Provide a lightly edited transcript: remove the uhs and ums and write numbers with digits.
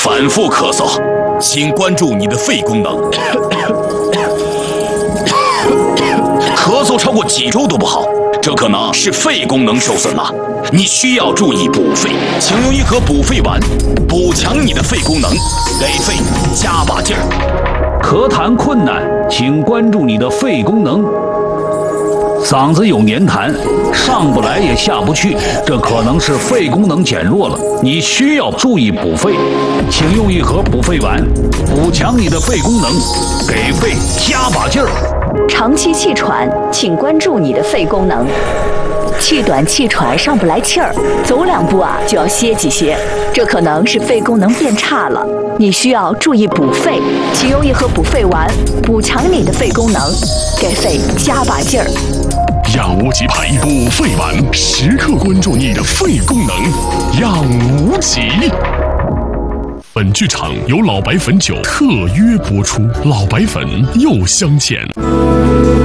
反复咳嗽，请关注你的肺功能。咳嗽超过几周都不好，这可能是肺功能受损了。你需要注意补肺，请用一盒补肺丸，补强你的肺功能，给肺加把劲儿。 咳痰困难，请关注你的肺功能。嗓子有黏痰，上不来也下不去，这可能是肺功能减弱了，你需要注意补肺，请用一盒补肺丸，补强你的肺功能，给肺加把劲儿。 长期气喘，请关注你的肺功能。气短气喘，上不来气儿，走两步就要歇几歇，这可能是肺功能变差了，你需要注意补肺，请用一盒补肺丸，补强你的肺功能，给肺加把劲儿。 养无极牌补肺丸，时刻关注你的肺功能，养无极。本剧场由老白汾酒特约播出，老白汾又相见。